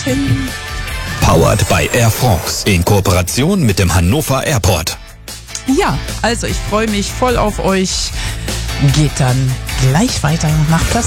dorthin. Powered by Air France in Kooperation mit dem Hannover Airport. Ja, also ich freue mich voll auf euch. Geht dann gleich weiter nach Platz